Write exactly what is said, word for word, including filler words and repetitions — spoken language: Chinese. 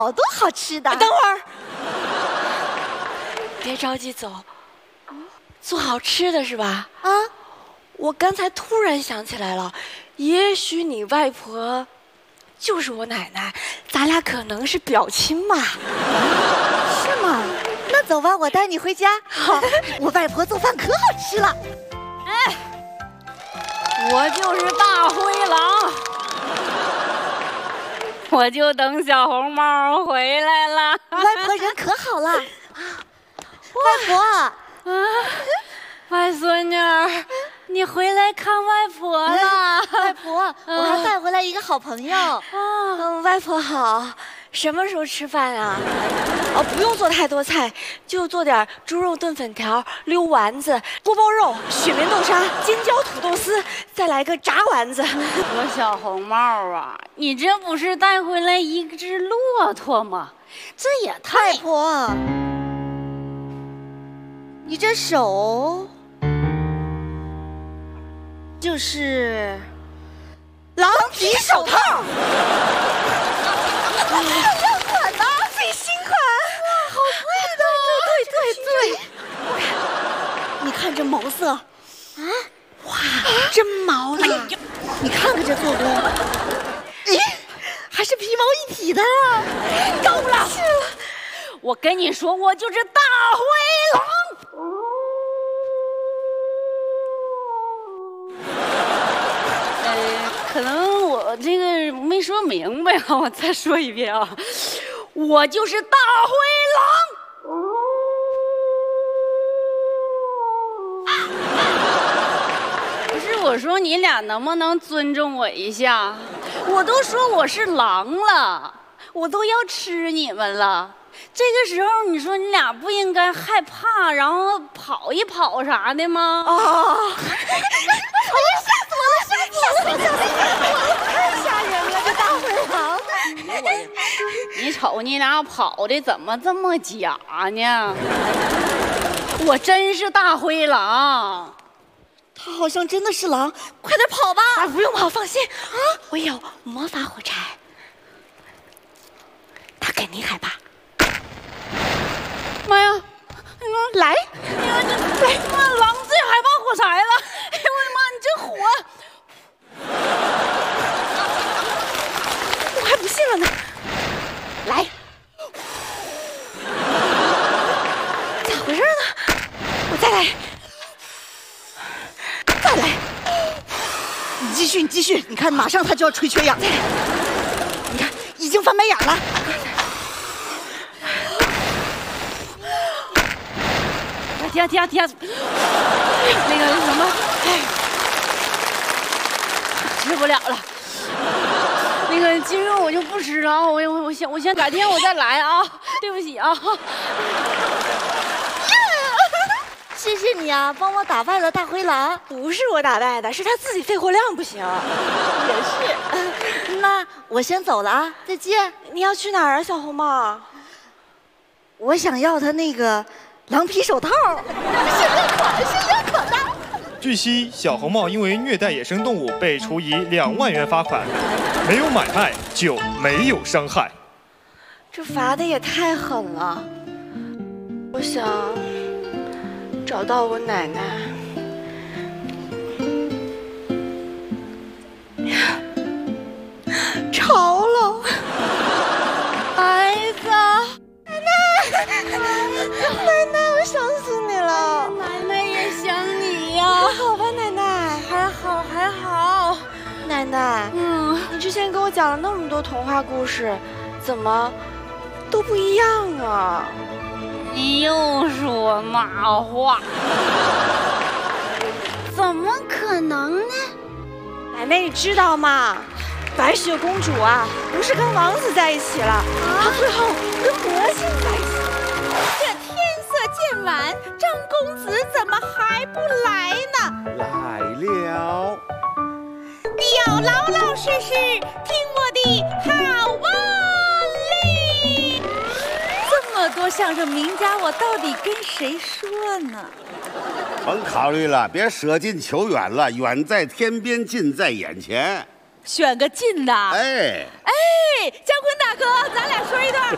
好多好吃的。 等会儿，别着急走，做好吃的是吧？啊，我刚才突然想起来了，也许你外婆就是我奶奶，咱俩可能是表亲嘛。 是吗？那走吧，我带你回家。好，我外婆做饭可好吃了。 哎，我就是大灰狼。 我就等小红帽回来了。 外婆人可好了，外婆啊， 外孙女儿，你回来看外婆了。 外婆，我还带回来一个好朋友。 嗯，外婆好，什么时候吃饭啊？哦，不用做太多菜，就做点猪肉炖粉条、溜丸子、锅包肉、雪棉豆沙、尖椒土豆丝，再来个炸丸子。 我小红帽啊，你这不是带回来一只骆驼吗？这也太…… 外婆，你这手就是狼皮手套。这款呢？最新款，哇，好贵的！对对对对。你看这毛色，啊， 哇，真毛呢！ 你看看这做工，咦，还是皮毛一体的。 够了！我跟你说，我就是大灰狼。 可能我这个没说明白啊，我再说一遍啊，我就是大灰狼。不是，我说你俩能不能尊重我一下？我都说我是狼了，我都要吃你们了。这个时候，你说你俩不应该害怕，然后跑一跑啥的吗？啊！ 哎呀，吓死我了！吓死我了！吓死我了！太吓人了，这大灰狼！ 你瞅你俩跑的怎么这么假呢？我真是大灰狼。 他好像真的是狼，快点跑吧！ 啊，不用跑，放心啊，我有魔法火柴，他肯定害怕。 妈呀！ 来， 哎呀，这来，妈，狼最害怕火柴了！哎呦我的妈，你这火！ 我还不信了呢。来，咋回事呢？我再来，再来。 你继续，你继续，你看，马上他就要吹缺氧。你看，已经翻白眼了。 停停停！那个什么，哎，吃不了了。那个鸡肉我就不吃了啊！我我我先我先改天我再来啊！对不起啊！ 谢谢你啊，帮我打败了大灰狼。 不是我打败的，是他自己肺活量不行。 也是。那我先走了啊，再见。 你要去哪儿啊，小红帽？ 我想要他那个。 狼皮手套，限量款，限量款的。 据悉，小红帽因为虐待野生动物被处以两万元罚款，没有买卖就没有伤害。 这罚的也太狠了！我想找到我奶奶。吵了，孩子，奶奶，奶奶。 想死你了， 奶奶也想你呀。 还好吧，奶奶？ 还好，还好。 奶奶，嗯，你之前给我讲了那么多童话故事，怎么都不一样啊？ 你又说嘛话？怎么可能呢？ 奶奶，你知道吗？白雪公主啊，不是跟王子在一起了，她最后跟魔性在一起。 渐晚，张公子怎么还不来呢？ 来了， 你要老老实实听我的好话嘞！这么多相声名家，我到底跟谁说呢？ 甭考虑了，别舍近求远了，远在天边，近在眼前。 选个近的。 哎哎，姜昆大哥，咱俩说一段